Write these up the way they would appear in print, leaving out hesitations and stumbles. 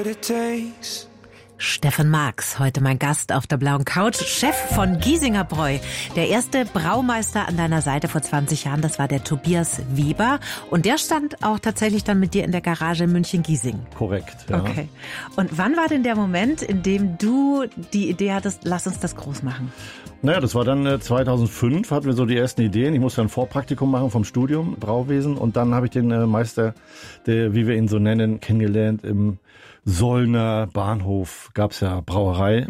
Steffen Marx, heute mein Gast auf der blauen Couch, Chef von Giesinger Bräu. Der erste Braumeister an deiner Seite vor 20 Jahren, das war der Tobias Weber. Und der stand auch tatsächlich dann mit dir in der Garage in München-Giesing. Korrekt, ja. Okay. Und wann war denn der Moment, in dem du die Idee hattest, lass uns das groß machen? Naja, das war dann 2005, hatten wir so die ersten Ideen. Ich musste ein Vorpraktikum machen vom Studium, Brauwesen. Und dann habe ich den Meister, der, wie wir ihn so nennen, kennengelernt im Sollner Bahnhof. Gab's ja Brauerei.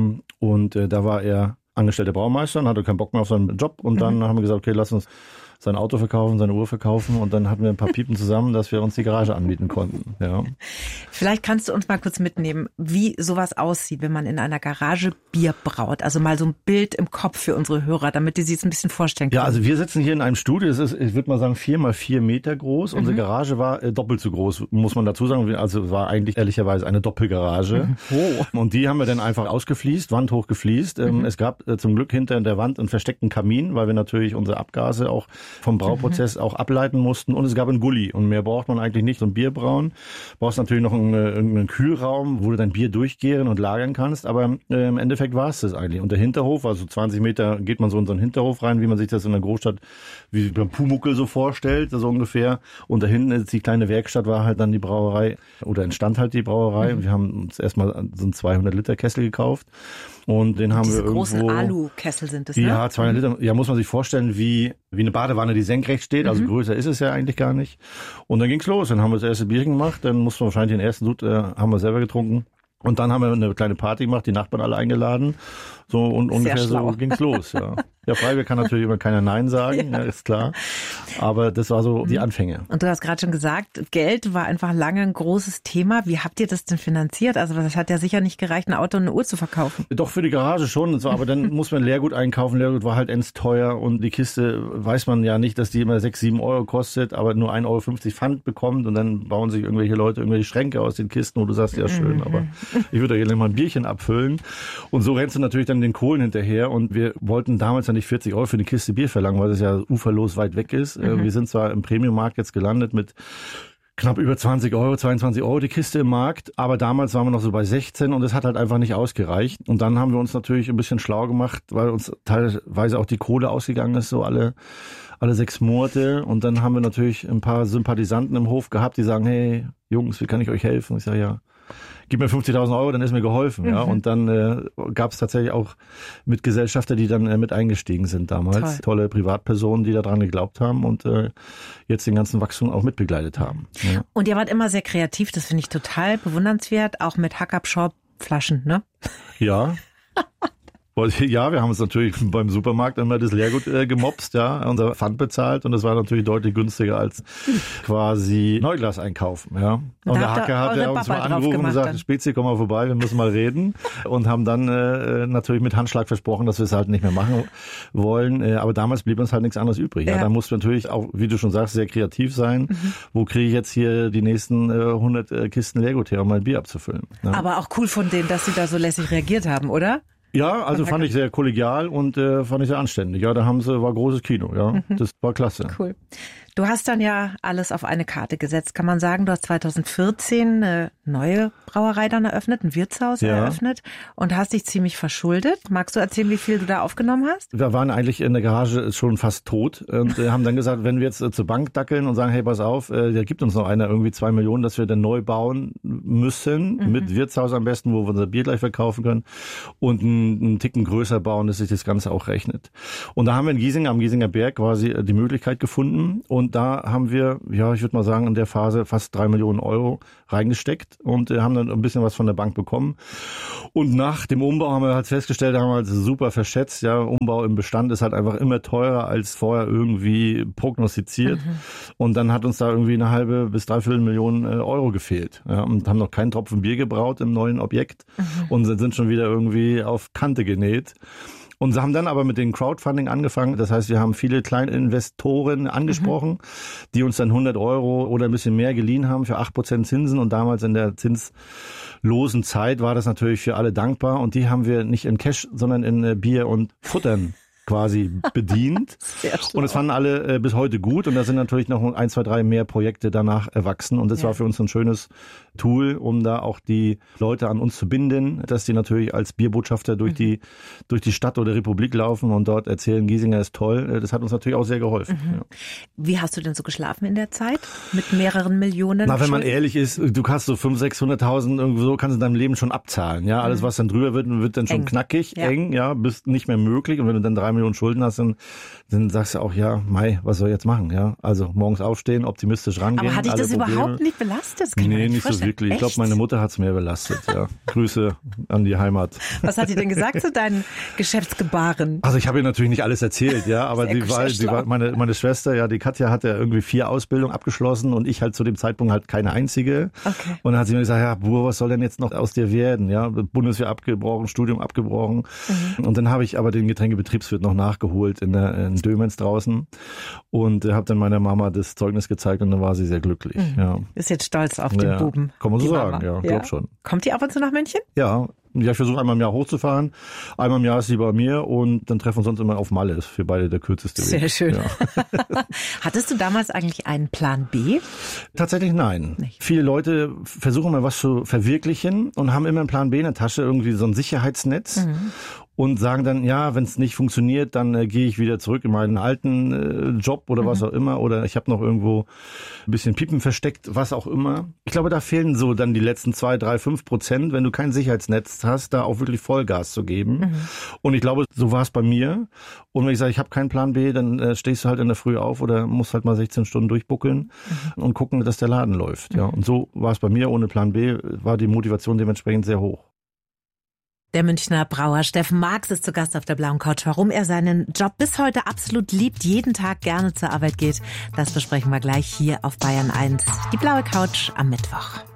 Und da war er angestellter Braumeister und hatte keinen Bock mehr auf seinen Job. Und dann haben wir gesagt, okay, lass uns sein Auto verkaufen, seine Uhr verkaufen. Und dann hatten wir ein paar Piepen zusammen, dass wir uns die Garage anbieten konnten. Ja. Vielleicht kannst du uns mal kurz mitnehmen, wie sowas aussieht, wenn man in einer Garage Bier braut. Also mal so ein Bild im Kopf für unsere Hörer, damit die sich es ein bisschen vorstellen können. Ja, also wir sitzen hier in einem Studio. Das ist, ich würde mal sagen, 4 mal 4 Meter groß. Unsere Garage war doppelt so groß, muss man dazu sagen. Also war eigentlich ehrlicherweise eine Doppelgarage. Und die haben wir dann einfach ausgefliest, wandhoch gefliest. Es gab zum Glück hinter der Wand einen versteckten Kamin, weil wir natürlich unsere Abgase auch vom Brauprozess auch ableiten mussten. Und es gab einen Gully. Und mehr braucht man eigentlich nicht zum Bierbrauen. Brauchst natürlich noch einen Kühlraum, wo du dein Bier durchgären und lagern kannst. Aber im Endeffekt war es das eigentlich. Und der Hinterhof, also 20 Meter geht man so in so einen Hinterhof rein, wie man sich das in der Großstadt, wie beim Pumuckl so vorstellt, so ungefähr. Und da hinten ist die kleine Werkstatt, war halt dann die Brauerei, oder entstand halt die Brauerei. Und wir haben uns erstmal so einen 200-Liter-Kessel gekauft. Und den haben wir irgendwo... Diese großen Alu-Kessel sind das, ne? Ja, 200 Liter. Ja, muss man sich vorstellen, wie eine Badewanne, die senkrecht steht. Also größer ist es ja eigentlich gar nicht. Und dann ging's los. Dann haben wir das erste Bierchen gemacht. Dann mussten wir wahrscheinlich den ersten Sud haben wir selber getrunken. Und dann haben wir eine kleine Party gemacht, die Nachbarn alle eingeladen. So und ungefähr so ging's los, ja. Ja, freiwillig kann natürlich immer keiner Nein sagen, ja, ist klar. Aber das war so die Anfänge. Und du hast gerade schon gesagt, Geld war einfach lange ein großes Thema. Wie habt ihr das denn finanziert? Also das hat ja sicher nicht gereicht, ein Auto und eine Uhr zu verkaufen. Doch, für die Garage schon. Und so, aber dann muss man Leergut einkaufen. Leergut war halt endsteuer. Und die Kiste weiß man ja nicht, dass die immer 6, 7 Euro kostet, aber nur 1,50 Euro Pfand bekommt. Und dann bauen sich irgendwelche Leute irgendwelche Schränke aus den Kisten, wo du sagst, ja schön, aber ich würde ja gerne mal ein Bierchen abfüllen. Und so rennst du natürlich dann den Kohlen hinterher. Und wir wollten damals ja nicht 40 Euro für eine Kiste Bier verlangen, weil das ja uferlos weit weg ist. Wir sind zwar im Premium-Markt jetzt gelandet mit knapp über 20 Euro, 22 Euro die Kiste im Markt, aber damals waren wir noch so bei 16 und es hat halt einfach nicht ausgereicht. Und dann haben wir uns natürlich ein bisschen schlau gemacht, weil uns teilweise auch die Kohle ausgegangen ist, so alle 6 Monate. Und dann haben wir natürlich ein paar Sympathisanten im Hof gehabt, die sagen, hey Jungs, wie kann ich euch helfen? Und ich sage, ja, gib mir 50.000 Euro, dann ist mir geholfen. Ja. Und dann gab es tatsächlich auch Mitgesellschafter, die dann mit eingestiegen sind damals. Tolle Privatpersonen, die daran geglaubt haben und jetzt den ganzen Wachstum auch mitbegleitet haben. Ja. Und ihr wart immer sehr kreativ, das finde ich total bewundernswert, auch mit Hack-Up-Shop-Flaschen, ne? Ja. Ja, wir haben uns natürlich beim Supermarkt immer das Leergut gemopst, ja, unser Pfand bezahlt und das war natürlich deutlich günstiger als quasi Neuglas einkaufen, ja. Und der Hacker hat ja uns mal angerufen und gesagt, Spezi, komm mal vorbei, wir müssen mal reden und haben dann natürlich mit Handschlag versprochen, dass wir es halt nicht mehr machen wollen, aber damals blieb uns halt nichts anderes übrig. Ja. Da musst du natürlich auch, wie du schon sagst, sehr kreativ sein. Wo kriege ich jetzt hier die nächsten 100 Kisten Leergut her, um mein Bier abzufüllen? Ja. Aber auch cool von denen, dass sie da so lässig reagiert haben, oder? Ja, also fand ich sehr kollegial und fand ich sehr anständig. Ja, war großes Kino, ja. Das war klasse. Cool. Du hast dann ja alles auf eine Karte gesetzt, kann man sagen. Du hast 2014 eine neue Brauerei dann eröffnet, ein Wirtshaus eröffnet und hast dich ziemlich verschuldet. Magst du erzählen, wie viel du da aufgenommen hast? Wir waren eigentlich in der Garage schon fast tot und haben dann gesagt, wenn wir jetzt zur Bank dackeln und sagen, hey, pass auf, da gibt uns noch einer irgendwie 2 Millionen, dass wir dann neu bauen müssen, mit Wirtshaus am besten, wo wir unser Bier gleich verkaufen können und einen Ticken größer bauen, dass sich das Ganze auch rechnet. Und da haben wir in Giesing, am Giesinger Berg quasi die Möglichkeit gefunden und da haben wir, ja, ich würde mal sagen, in der Phase fast 3 Millionen Euro reingesteckt und haben dann ein bisschen was von der Bank bekommen. Und nach dem Umbau haben wir halt festgestellt, haben wir halt super verschätzt, ja, Umbau im Bestand ist halt einfach immer teurer als vorher irgendwie prognostiziert. Und dann hat uns da irgendwie 1,5 bis 3/4 Millionen Euro gefehlt. Ja, und haben noch keinen Tropfen Bier gebraut im neuen Objekt und sind schon wieder irgendwie auf Kante genäht. Und sie haben dann aber mit dem Crowdfunding angefangen. Das heißt, wir haben viele kleine Investoren angesprochen, die uns dann 100 Euro oder ein bisschen mehr geliehen haben für 8% Zinsen. Und damals in der zinslosen Zeit war das natürlich für alle dankbar. Und die haben wir nicht in Cash, sondern in Bier und Futtern quasi bedient. Und es fanden alle bis heute gut. Und da sind natürlich noch 1, 2, 3 mehr Projekte danach erwachsen. Und das war für uns ein schönes Tool, um da auch die Leute an uns zu binden, dass die natürlich als Bierbotschafter durch die Stadt oder Republik laufen und dort erzählen, Giesinger ist toll. Das hat uns natürlich auch sehr geholfen. Ja. Wie hast du denn so geschlafen in der Zeit? Mit mehreren Millionen? Na, wenn man ehrlich ist, du kannst so 500.000, 600.000 irgendwo so, kannst in deinem Leben schon abzahlen. Ja, alles was dann drüber wird dann schon knackig, eng, bist nicht mehr möglich. Und wenn du dann 3 Millionen Schulden hast, dann sagst du auch, was soll ich jetzt machen? Ja, also morgens aufstehen, optimistisch rangehen. Aber hat dich das überhaupt nicht belastet? Nee, nicht so wirklich. Echt? Ich glaube, meine Mutter hat es mehr belastet. Ja. Grüße an die Heimat. Was hat die denn gesagt zu deinen Geschäftsgebaren? Also ich habe ihr natürlich nicht alles erzählt, aber die war meine Schwester, die Katja hat ja irgendwie 4 Ausbildungen abgeschlossen und ich halt zu dem Zeitpunkt halt keine einzige. Okay. Und dann hat sie mir gesagt, was soll denn jetzt noch aus dir werden? Ja, Bundeswehr abgebrochen, Studium abgebrochen. Und dann habe ich aber den Getränkebetriebswirt noch nachgeholt in Dömens draußen und habe dann meiner Mama das Zeugnis gezeigt und dann war sie sehr glücklich. Ja. Ist jetzt stolz auf den Buben. Kann man so sagen, glaub schon. Kommt die ab und zu nach München? Ja, ich versuche einmal im Jahr hochzufahren. Einmal im Jahr ist sie bei mir und dann treffen wir uns sonst immer auf Malle. Ist für beide der kürzeste Weg. Sehr schön. Ja. Hattest du damals eigentlich einen Plan B? Tatsächlich nein. Nicht. Viele Leute versuchen mal was zu verwirklichen und haben immer einen Plan B in der Tasche, irgendwie so ein Sicherheitsnetz. Und sagen dann, wenn es nicht funktioniert, dann gehe ich wieder zurück in meinen alten Job oder was auch immer. Oder ich habe noch irgendwo ein bisschen Piepen versteckt, was auch immer. Ich glaube, da fehlen so dann die letzten 2, 3, 5%, wenn du kein Sicherheitsnetz hast, da auch wirklich Vollgas zu geben. Und ich glaube, so war es bei mir. Und wenn ich sage, ich habe keinen Plan B, dann stehst du halt in der Früh auf oder musst halt mal 16 Stunden durchbuckeln und gucken, dass der Laden läuft. Ja. Und so war es bei mir. Ohne Plan B war die Motivation dementsprechend sehr hoch. Der Münchner Brauer Steffen Marx ist zu Gast auf der blauen Couch. Warum er seinen Job bis heute absolut liebt, jeden Tag gerne zur Arbeit geht, das besprechen wir gleich hier auf Bayern 1. Die blaue Couch am Mittwoch.